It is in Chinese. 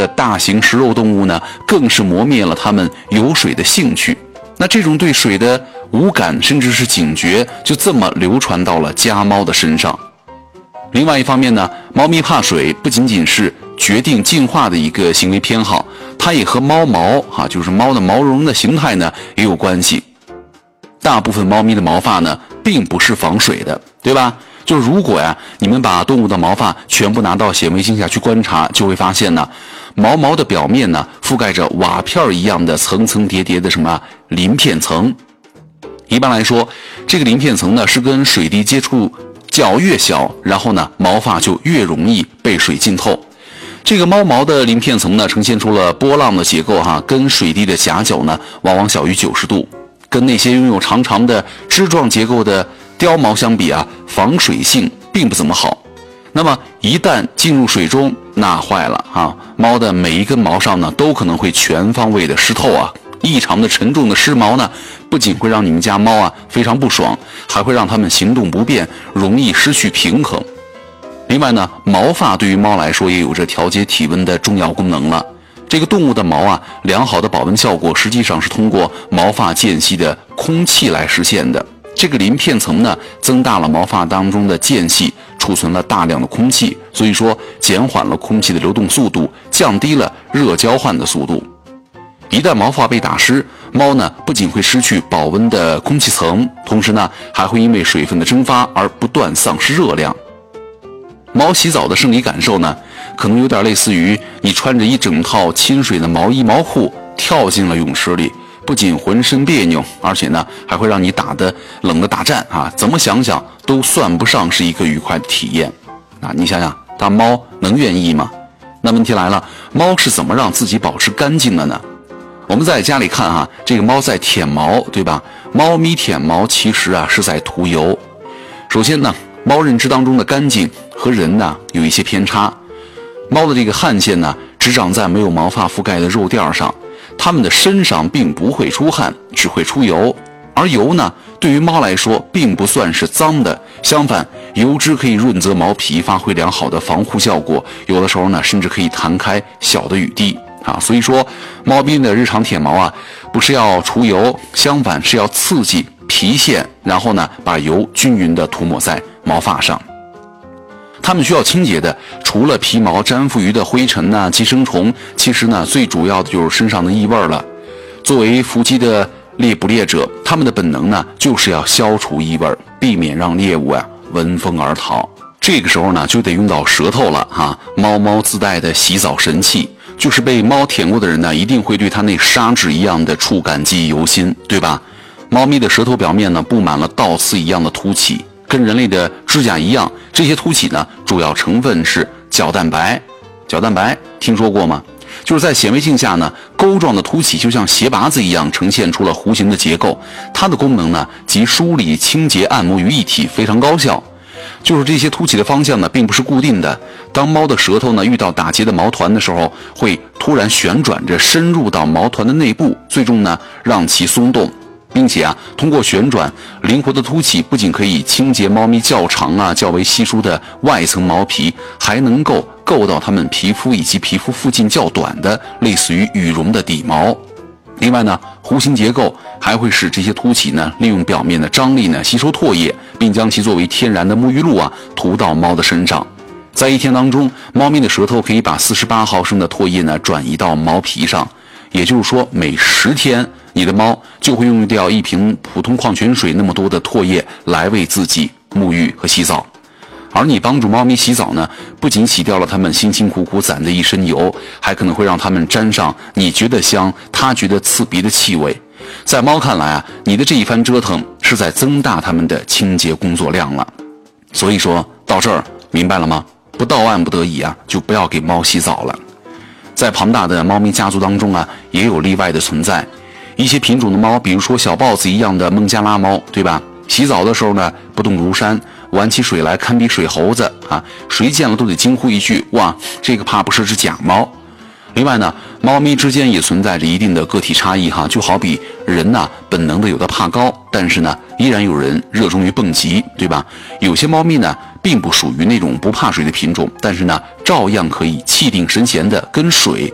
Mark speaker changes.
Speaker 1: 的大型食肉动物呢，更是磨灭了它们游水的兴趣。那这种对水的无感甚至是警觉，就这么流传到了家猫的身上。另外一方面呢，猫咪怕水不仅仅是决定进化的一个行为偏好，它也和猫毛就是猫的毛绒的形态呢也有关系。大部分猫咪的毛发呢并不是防水的，对吧？就如果你们把动物的毛发全部拿到显微镜下去观察，就会发现呢，毛的表面呢覆盖着瓦片一样的层层叠叠的鳞片层。一般来说，这个鳞片层呢是跟水滴接触角越小，然后呢毛发就越容易被水浸透。这个猫毛的鳞片层呢呈现出了波浪的结构跟水滴的夹角呢往往小于90度。跟那些拥有长长的枝状结构的貂毛相比防水性并不怎么好。那么一旦进入水中，那坏了猫的每一根毛上呢都可能会全方位的湿透异常的沉重的湿毛呢，不仅会让你们家猫非常不爽，还会让它们行动不便，容易失去平衡。另外呢，毛发对于猫来说也有着调节体温的重要功能了。这个动物的毛良好的保温效果实际上是通过毛发间隙的空气来实现的。这个鳞片层呢增大了毛发当中的间隙，储存了大量的空气，所以说减缓了空气的流动速度，降低了热交换的速度。一旦毛发被打湿，猫呢不仅会失去保温的空气层，同时呢还会因为水分的蒸发而不断丧失热量。猫洗澡的生理感受呢，可能有点类似于你穿着一整套亲水的毛衣毛裤跳进了泳池里，不仅浑身别扭，而且呢还会让你冷得打颤怎么想想都算不上是一个愉快的体验。你想想，大猫能愿意吗？那问题来了，猫是怎么让自己保持干净的呢？我们在家里看这个猫在舔毛，对吧？猫咪舔毛其实是在涂油。首先呢，猫认知当中的干净和人呢有一些偏差。猫的这个汗腺呢只长在没有毛发覆盖的肉垫上，它们的身上并不会出汗，只会出油。而油呢对于猫来说并不算是脏的，相反，油脂可以润泽毛皮，发挥良好的防护效果，有的时候呢甚至可以弹开小的雨滴所以说猫咪的日常舔毛不是要除油，相反是要刺激皮腺，然后呢把油均匀的涂抹在毛发上。它们需要清洁的除了皮毛粘附于的灰尘寄生虫，其实呢最主要的就是身上的异味了。作为伏击的猎捕猎者，它们的本能呢就是要消除异味，避免让猎物闻风而逃。这个时候呢就得用到舌头了猫自带的洗澡神器，就是被猫舔过的人呢一定会对它那砂纸一样的触感记忆犹新，对吧？猫咪的舌头表面呢布满了倒刺一样的凸起，跟人类的指甲一样，这些凸起呢主要成分是角蛋白。角蛋白听说过吗？就是在显微镜下呢，钩状的凸起就像鞋拔子一样呈现出了弧形的结构，它的功能呢集梳理、清洁、按摩于一体，非常高效。就是这些凸起的方向呢并不是固定的，当猫的舌头呢遇到打结的毛团的时候，会突然旋转着深入到毛团的内部，最终呢让其松动，并且通过旋转灵活的凸起，不仅可以清洁猫咪较长较为稀疏的外层毛皮，还能够够到它们皮肤以及皮肤附近较短的类似于羽绒的底毛。另外呢，弧形结构还会使这些凸起呢利用表面的张力呢吸收唾液，并将其作为天然的沐浴露涂到猫的身上。在一天当中，猫咪的舌头可以把48毫升的唾液呢转移到毛皮上，也就是说每10天你的猫就会用掉一瓶普通矿泉水那么多的唾液来为自己沐浴和洗澡。而你帮助猫咪洗澡呢，不仅洗掉了它们辛辛苦苦攒的一身油，还可能会让它们沾上你觉得香，它觉得刺鼻的气味。在猫看来你的这一番折腾是在增大它们的清洁工作量了。所以说到这儿明白了吗？不到万不得已就不要给猫洗澡了。在庞大的猫咪家族当中也有例外的存在。一些品种的猫，比如说小豹子一样的孟加拉猫，对吧？洗澡的时候呢不动如山，玩起水来堪比水猴子谁见了都得惊呼一句：哇，这个怕不是只假猫。另外呢，猫咪之间也存在着一定的个体差异就好比人本能的有的怕高，但是呢依然有人热衷于蹦极，对吧？有些猫咪呢并不属于那种不怕水的品种，但是呢照样可以气定神闲的跟水